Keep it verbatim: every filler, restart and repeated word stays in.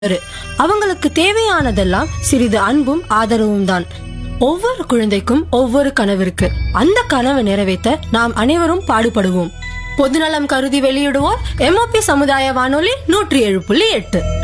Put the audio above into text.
அவங்களுக்கு தேவையானதெல்லாம் சிறிது அன்பும் ஆதரவும் தான். ஒவ்வொரு குழந்தைக்கும் ஒவ்வொரு கனவு இருக்கு. அந்த கனவை நிறைவேற்ற நாம் அனைவரும் பாடுபடுவோம். பொதுநலம் கருதி வெளியிடுவோர் எம்ஓபி சமுதாய வானொலி நூற்றி ஏழு புள்ளி எட்டு.